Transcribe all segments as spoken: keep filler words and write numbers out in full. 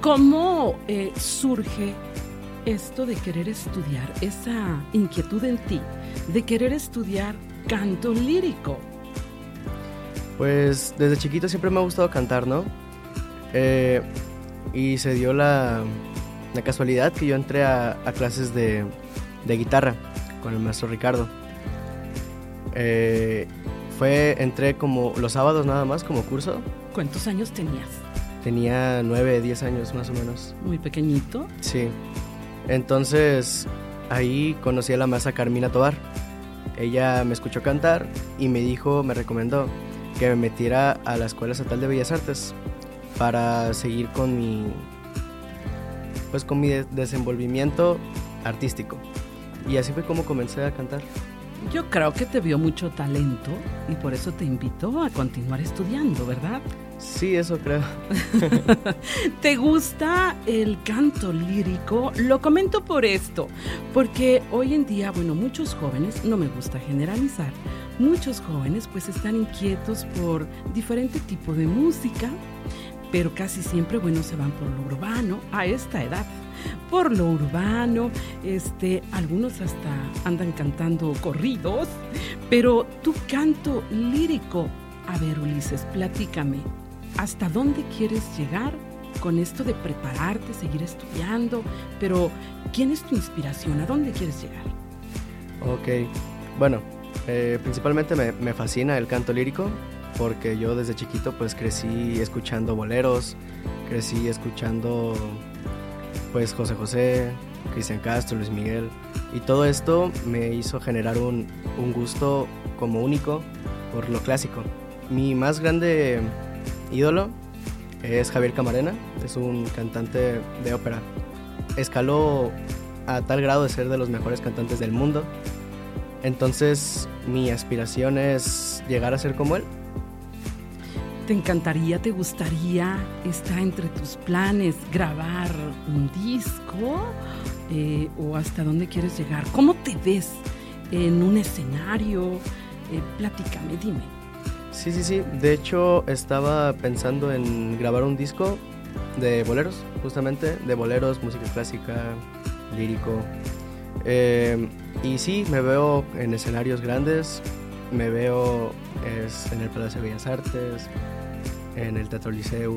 ¿Cómo eh, surge esto de querer estudiar, esa inquietud en ti de querer estudiar canto lírico? Pues desde chiquito siempre me ha gustado cantar, ¿no? Eh, y se dio la, la casualidad que yo entré a, a clases de, de guitarra con el maestro Ricardo. Eh, fue, entré como los sábados nada más como curso. ¿Cuántos años tenías? Tenía nueve, diez años más o menos. Muy pequeñito. Sí. Entonces ahí conocí a la maestra Carmina Tovar. Ella me escuchó cantar y me dijo, me recomendó que me metiera a la Escuela Estatal de Bellas Artes para seguir con mi, pues con mi de- desenvolvimiento artístico. Y así fue como comencé a cantar. Yo creo que te vio mucho talento y por eso te invitó a continuar estudiando, ¿verdad? Sí, eso creo. ¿Te gusta el canto lírico? Lo comento por esto, porque hoy en día, bueno, muchos jóvenes, no me gusta generalizar, muchos jóvenes pues están inquietos por diferente tipo de música, pero casi siempre, bueno, se van por lo urbano a esta edad. Por lo urbano, este, algunos hasta andan cantando corridos, pero tu canto lírico, a ver, Ulises, platícame, ¿hasta dónde quieres llegar con esto de prepararte, seguir estudiando? Pero, ¿quién es tu inspiración? ¿A dónde quieres llegar? Ok, bueno, eh, principalmente me, me fascina el canto lírico porque yo desde chiquito pues crecí escuchando boleros, crecí escuchando pues José José, Cristian Castro, Luis Miguel, y todo esto me hizo generar un, un gusto como único por lo clásico. Mi más grande ídolo es Javier Camarena, es un cantante de ópera. Escaló a tal grado de ser de los mejores cantantes del mundo, entonces mi aspiración es llegar a ser como él. ¿Te encantaría, te gustaría, está entre tus planes grabar un disco? Eh, ¿O hasta dónde quieres llegar? ¿Cómo te ves en un escenario? Eh, platícame, dime. Sí, sí, sí. De hecho, estaba pensando en grabar un disco de boleros, justamente, de boleros, música clásica, lírico. Eh, y sí, me veo en escenarios grandes, me veo es, en el Palacio de Bellas Artes, en el Teatro Liceu,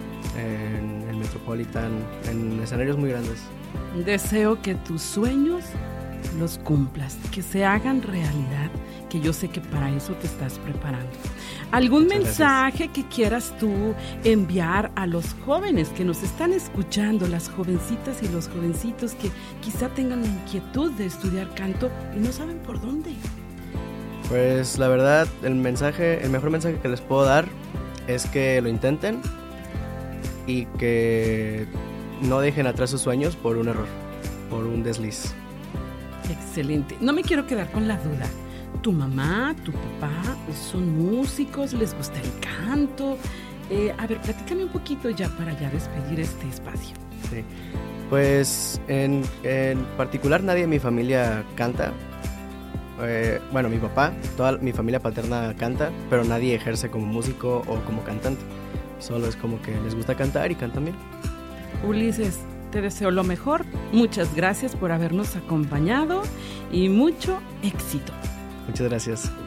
en el Metropolitan, en escenarios muy grandes. Deseo que tus sueños los cumplas, que se hagan realidad, que yo sé que para eso te estás preparando. ¿Algún Muchas mensaje gracias. que quieras tú enviar a los jóvenes que nos están escuchando, las jovencitas y los jovencitos que quizá tengan la inquietud de estudiar canto y no saben por dónde? Pues la verdad, el mensaje, el mejor mensaje que les puedo dar es que lo intenten y que no dejen atrás sus sueños por un error, por un desliz. Excelente. No me quiero quedar con la duda. ¿Tu mamá, tu papá son músicos? ¿Les gusta el canto? Eh, a ver, platícame un poquito ya para ya despedir este espacio. Sí. Pues en, en particular nadie en mi familia canta. Eh, bueno, mi papá, toda mi familia paterna canta, pero nadie ejerce como músico o como cantante. Solo es como que les gusta cantar y cantan bien. Ulises, te deseo lo mejor. Muchas gracias por habernos acompañado y mucho éxito. Muchas gracias.